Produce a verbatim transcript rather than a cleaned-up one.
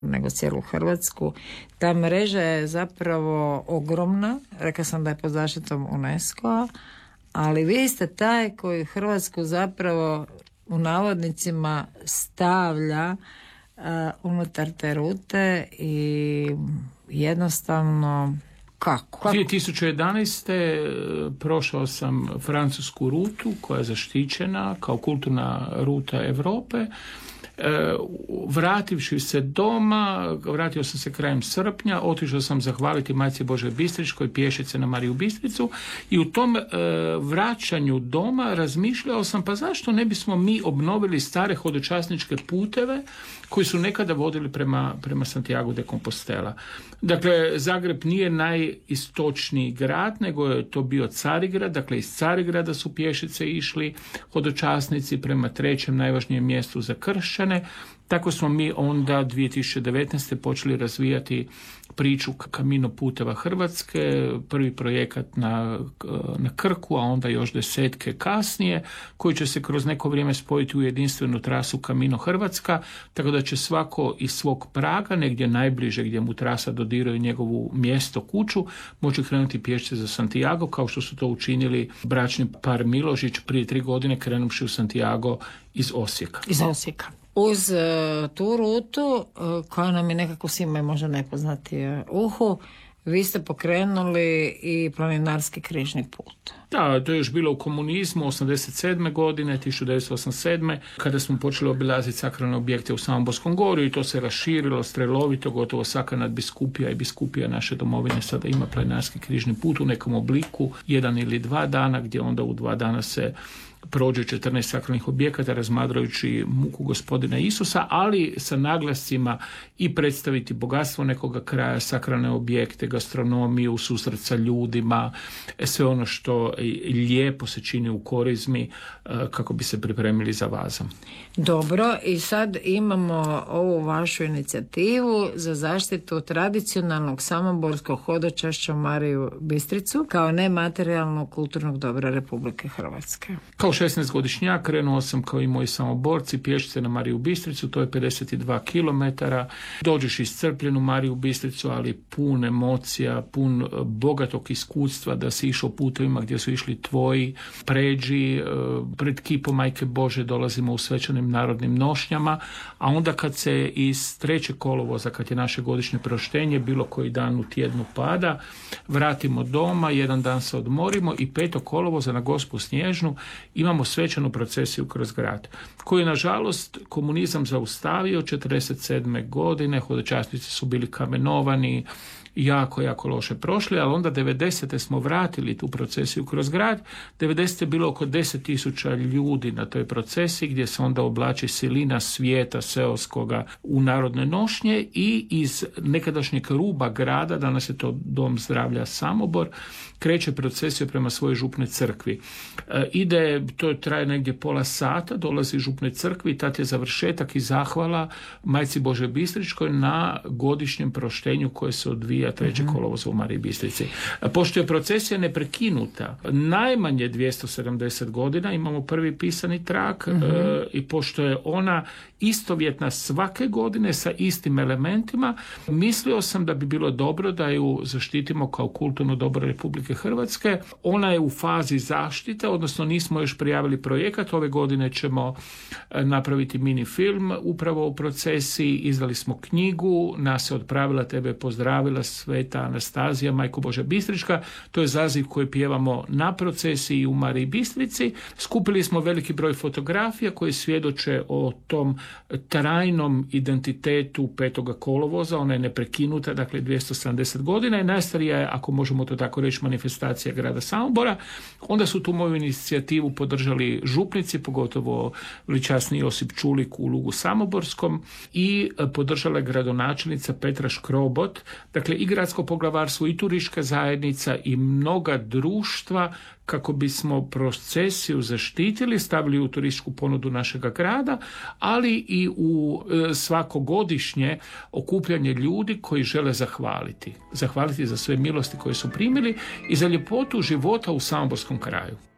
nego cijelu Hrvatsku. Ta mreža je zapravo ogromna, rekla sam da je pod zaštitom UNESCO-a, ali vi ste taj koji Hrvatsku zapravo u navodnicima stavlja uh, unutar te rute i jednostavno kako? kako? dvije tisuće jedanaeste prošao sam francusku rutu koja je zaštićena kao kulturna ruta Europe. Vrativši se doma, vratio sam se krajem srpnja, otišao sam zahvaliti Majci Božoj Bistričkoj pješice na Mariju Bistricu i u tom e, vraćanju doma razmišljao sam pa zašto ne bismo mi obnovili stare hodočasničke puteve koji su nekada vodili prema, prema Santiago de Compostela. Dakle, Zagreb nije najistočniji grad, nego je to bio Carigrad, dakle iz Carigrada su pješice išli hodočasnici prema trećem najvažnijem mjestu za kršćane. Tako smo mi onda dvije tisuće devetnaeste počeli razvijati priču Kamino puteva Hrvatske, prvi projekat na, na Krku, a onda još desetke kasnije, koji će se kroz neko vrijeme spojiti u jedinstvenu trasu Kamino Hrvatska, tako da će svako iz svog praga, negdje najbliže gdje mu trasa dodiruje njegovu mjesto, kuću, može krenuti pješce za Santiago, kao što su to učinili bračni par Miložić prije tri godine krenuvši u Santiago iz Osijeka. Iz Osijeka. Uz uh, tu rutu, uh, koja nam je nekako svima možda nepoznati uh, uhu, vi ste pokrenuli i planinarski križni put. Da, to je još bilo u komunizmu, osamdeset sedme godine, tisuću devetsto osamdeset sedme kada smo počeli obilaziti sakralne objekte u Samoborskom goru i to se raširilo strelovito, gotovo svaka nadbiskupija i biskupija naše domovine sada ima planinarski križni put u nekom obliku, jedan ili dva dana, gdje onda u dva dana se prođe četrnaest sakralnih objekata razmatrajući muku Gospodina Isusa, ali sa naglascima i predstaviti bogatstvo nekoga kraja, sakralne objekte, gastronomiju, susret sa ljudima, sve ono što lijepo se čini u Korizmi kako bi se pripremili za Vazam. Dobro, i sad imamo ovu vašu inicijativu za zaštitu tradicionalnog samoborskog hodočašća Mariju Bistricu kao nematerijalnog kulturnog dobra Republike Hrvatske. Kao šesnaestogodišnjak krenuo sam kao i moji samoborci pješice na Mariju Bistricu, to je pedeset dva kilometara. Dođeš iscrpljen u Mariju Bistricu, ali pun emocija, pun bogatog iskustva da si išao putovima gdje su išli tvoji, pređi, pred kipom Majke Bože dolazimo u svečanim narodnim nošnjama, a onda kad se iz trećeg kolovoza, kad je naše godišnje proštenje, bilo koji dan u tjednu pada, vratimo doma, jedan dan se odmorimo i petog kolovoza na Gospu Snježnu imamo svečanu procesiju kroz grad, koju je nažalost komunizam zaustavio četrdeset sedme godine, hodočasnici su bili kamenovani, jako, jako loše prošli, ali onda devedesete smo vratili tu procesiju kroz grad. devedesete je bilo oko deset tisuća ljudi na toj procesiji gdje se onda oblači silina svijeta seoskoga u narodne nošnje i iz nekadašnjeg ruba grada, danas je to Dom zdravlja Samobor, kreće procesija prema svojoj župnoj crkvi. E, ide, to traje negdje pola sata, dolazi župnoj crkvi, tad je završetak i zahvala Majci Božoj Bistričkoj na godišnjem proštenju koje se odvija trećeg kolovoza u Mariji Bistrici. Pošto je procesija neprekinuta, najmanje dvjesto sedamdeset godina, imamo prvi pisani trag uh-huh. e, i pošto je ona istovjetna svake godine sa istim elementima, mislio sam da bi bilo dobro da ju zaštitimo kao kulturno dobro Republike Hrvatske. Ona je u fazi zaštite, odnosno nismo još prijavili projekat. Ove godine ćemo napraviti mini film upravo u procesiji, izdali smo knjigu, nas se odpravila, tebe pozdravila Sveta Anastazija, Majko Božja Bistrička. To je zaziv koji pjevamo na procesiji u Mariji Bistrici. Skupili smo veliki broj fotografija koji svjedoče o tom trajnom identitetu petoga kolovoza. Ona je neprekinuta, dakle dvjesto sedamdeset godina i najstarija je, ako možemo to tako reći, manifestacija grada Samobora. Onda su tu moju inicijativu podržali župnici, pogotovo ličasni Josip Čulik u Lugu Samoborskom, i podržala je gradonačelnica Petra Škrobot. Dakle, i gradsko poglavarstvo i turistička zajednica i mnoga društva kako bismo procesiju zaštitili, stavili u turističku ponudu našega grada, ali i u e, svakogodišnje okupljanje ljudi koji žele zahvaliti. Zahvaliti za sve milosti koje su primili i za ljepotu života u samoborskom kraju.